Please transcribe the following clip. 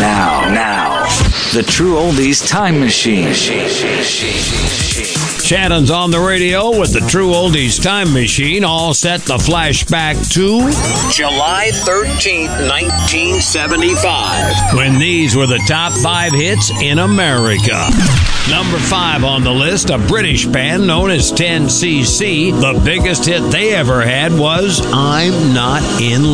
Now, the True Oldies Time Machine. Shannon's on the radio with the True Oldies Time Machine, all set the flashback to July 13th, 1975. when these were the top 5 hits in America. Number 5 on the list, a British band known as 10cc. The biggest hit they ever had was I'm Not in